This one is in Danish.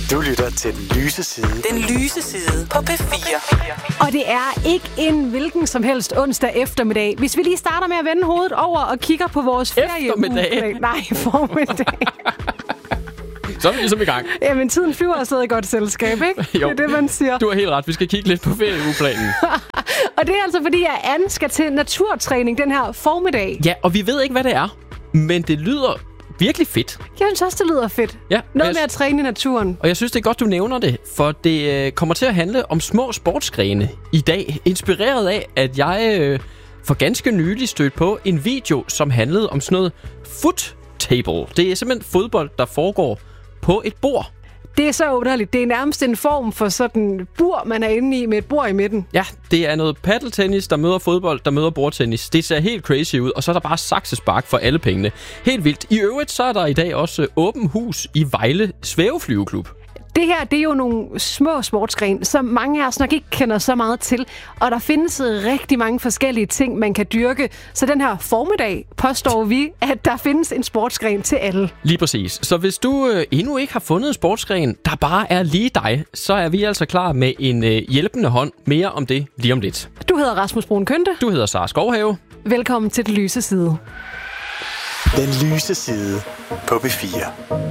Du lytter til Den Lyse Side. Den lyse side på P4. Og det er ikke en hvilken som helst onsdag eftermiddag. Hvis vi lige starter med at vende hovedet over og kigger på vores ferie. Eftermiddag? Nej, formiddag. Så er vi ligesom i gang. Jamen, tiden flyver afsted i godt selskab, ikke? Jo, det er det, man siger. Du har helt ret. Vi skal kigge lidt på ferieugeplanen. Og det er altså fordi, at Anne skal til naturtræning den her formiddag. Ja, og vi ved ikke, hvad det er. Men det lyder virkelig fedt. Jeg synes også, det lyder fedt. Ja, Noget med at træne i naturen. Og jeg synes, det er godt, du nævner det. For det kommer til at handle om små sportsgrene i dag. Inspireret af, at jeg for ganske nylig stødte på en video, som handlede om sådan noget foot table. Det er simpelthen fodbold, der foregår på et bord. Det er så underligt. Det er nærmest en form for sådan bur, man er inde i med et bord i midten. Ja, det er noget paddeltennis, der møder fodbold, der møder bordtennis. Det ser helt crazy ud, og så er der bare saksespark for alle pengene. Helt vildt. I øvrigt så er der i dag også åben hus i Vejle Svæveflyveklub. Det her, det er jo nogle små sportsgrene, som mange af os nok ikke kender så meget til. Og der findes rigtig mange forskellige ting, man kan dyrke. Så den her formiddag påstår vi, at der findes en sportsgren til alle. Lige præcis. Så hvis du endnu ikke har fundet en sportsgren, der bare er lige dig, så er vi altså klar med en hjælpende hånd. Mere om det lige om lidt. Du hedder Rasmus Brun Kønte. Du hedder Sara Skovhave. Velkommen til Den Lyse Side. Den Lyse Side på P4.